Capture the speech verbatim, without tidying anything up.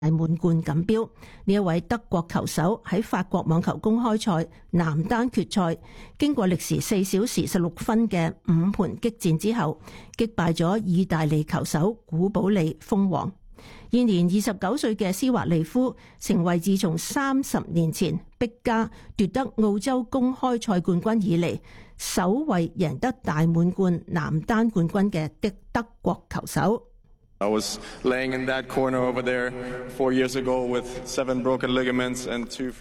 大滿貫錦標。呢一位德國球手喺法國網球公開賽男單決賽，經過歷時四小時十六分嘅五盤激戰之後，擊敗咗意大利球手古保利封王。現年二十九歲嘅斯華利夫，成為自從三十年前碧加奪得澳洲公開賽冠軍以嚟，首位贏得大滿貫男單冠軍嘅的德國球手。 I was laying in that corner over there four years ago with seven broken ligaments and two